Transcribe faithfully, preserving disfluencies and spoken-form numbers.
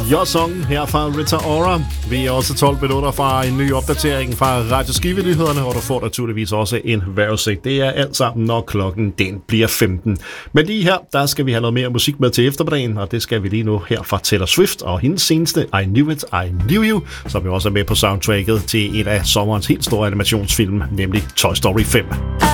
Your Song her fra Rita Ora. Vi er også tolv minutter fra en ny opdatering fra Radio Skive-nyhederne, og du får naturligvis også en vejrudsigt. Det er alt sammen, når klokken den bliver femten. Men lige her, der skal vi have noget mere musik med til eftermiddagen, og det skal vi lige nu her fra Taylor Swift og hendes seneste I Knew It, I Knew You, som jo også er med på soundtracket til en af sommerens helt store animationsfilm, nemlig Toy Story fem.